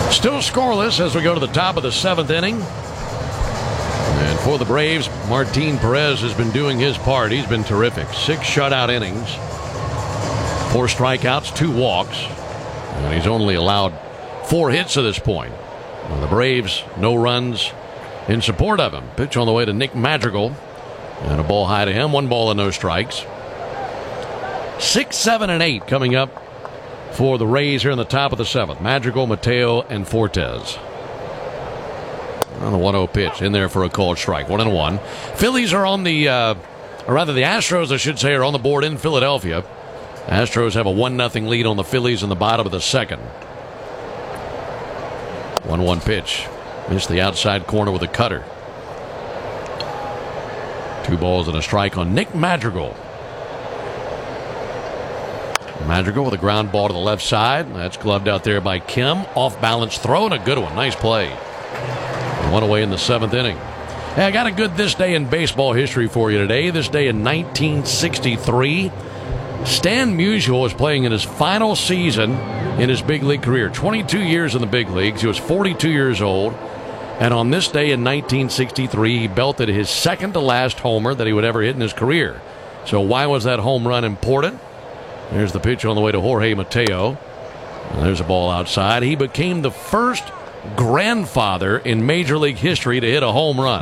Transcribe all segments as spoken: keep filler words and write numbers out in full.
Still scoreless as we go to the top of the seventh inning. And for the Braves, Martin Perez has been doing his part. He's been terrific. Six shutout innings. Four strikeouts, two walks. And he's only allowed four hits to this point. Well, the Braves, no runs in support of him. Pitch on the way to Nick Madrigal. And a ball high to him. One ball and no strikes. Six, seven, and eight coming up for the Rays here in the top of the seventh. Madrigal, Mateo, and Fortes. On the one oh pitch in there for a called strike. One and one. Phillies are on the, uh, or rather the Astros, I should say, are on the board in Philadelphia. Astros have a one nothing lead on the Phillies in the bottom of the second. one one pitch. Missed the outside corner with a cutter. Two balls and a strike on Nick Madrigal. Madrigal with a ground ball to the left side. That's gloved out there by Kim. Off balance throw and a good one. Nice play. One away in the seventh inning. Hey, I got a good this day in baseball history for you today. This day in nineteen sixty-three. Stan Musial was playing in his final season in his big league career. twenty-two years in the big leagues. He was forty-two years old. And on this day in nineteen sixty-three, he belted his second to last homer that he would ever hit in his career. So why was that home run important? There's the pitch on the way to Jorge Mateo. And there's a ball outside. He became the first grandfather in Major League history to hit a home run.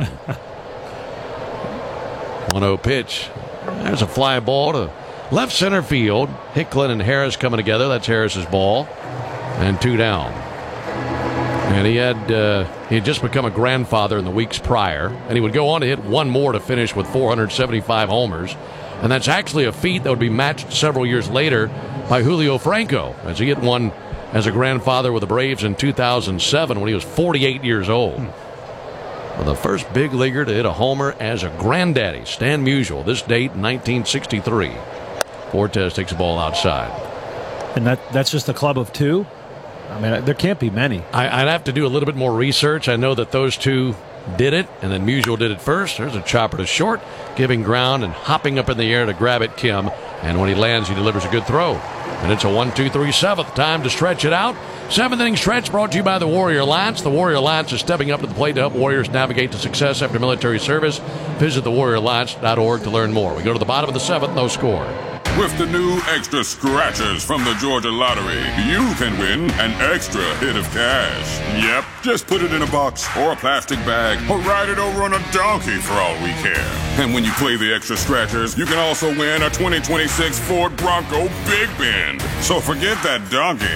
one oh pitch. There's a fly ball to left center field. Hicklin and Harris coming together. That's Harris's ball. And two down. And he had uh, he had just become a grandfather in the weeks prior. And he would go on to hit one more to finish with four hundred seventy-five homers. And that's actually a feat that would be matched several years later by Julio Franco, as he hit one as a grandfather with the Braves in two thousand seven when he was forty-eight years old. Well, the first big leaguer to hit a homer as a granddaddy, Stan Musial, this date, nineteen sixty-three. Fortes takes the ball outside. And that that's just a club of two? I mean, there can't be many. I, I'd have to do a little bit more research. I know that those two did it, and then Musial did it first. There's a chopper to short, giving ground and hopping up in the air to grab it, Kim. And when he lands, he delivers a good throw. And it's a one two three seventh. Time to stretch it out. Seventh inning stretch brought to you by the Warrior Alliance. The Warrior Alliance is stepping up to the plate to help Warriors navigate to success after military service. Visit the warrior alliance dot org to learn more. We go to the bottom of the seventh, no score. With the new extra scratchers from the Georgia Lottery, you can win an extra hit of cash. Yep, just put it in a box or a plastic bag or ride it over on a donkey for all we care. And when you play the extra scratchers, you can also win a twenty twenty-six Ford Bronco Big Bend. So forget that donkey.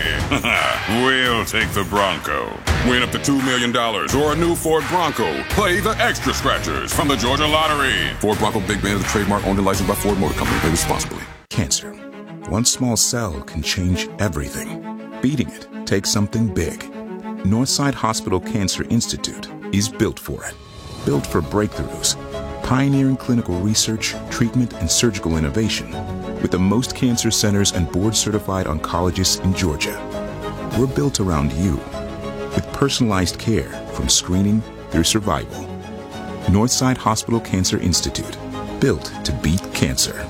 We'll take the Bronco. Win up to two million dollars or a new Ford Bronco. Play the extra scratchers from the Georgia Lottery. Ford Bronco Big Bend is a trademark owned and licensed by Ford Motor Company. Play responsibly. Cancer. One small cell can change everything. Beating it takes something big. Northside Hospital Cancer Institute is built for it. Built for breakthroughs, pioneering clinical research, treatment, and surgical innovation with the most cancer centers and board-certified oncologists in Georgia. We're built around you with personalized care from screening through survival. Northside Hospital Cancer Institute, built to beat cancer.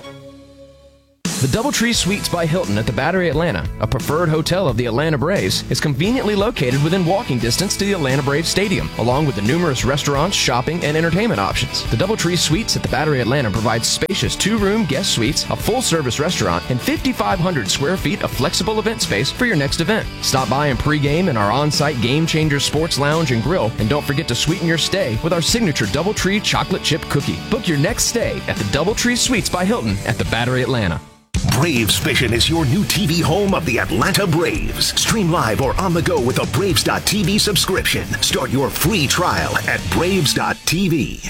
The Doubletree Suites by Hilton at the Battery Atlanta, a preferred hotel of the Atlanta Braves, is conveniently located within walking distance to the Atlanta Braves Stadium, along with the numerous restaurants, shopping, and entertainment options. The Doubletree Suites at the Battery Atlanta provides spacious two-room guest suites, a full-service restaurant, and fifty-five hundred square feet of flexible event space for your next event. Stop by and pregame in our on-site Game Changer Sports Lounge and Grill, and don't forget to sweeten your stay with our signature Doubletree chocolate chip cookie. Book your next stay at the Doubletree Suites by Hilton at the Battery Atlanta. Braves Vision is your new T V home of the Atlanta Braves. Stream live or on the go with a Braves dot T V subscription. Start your free trial at Braves dot T V.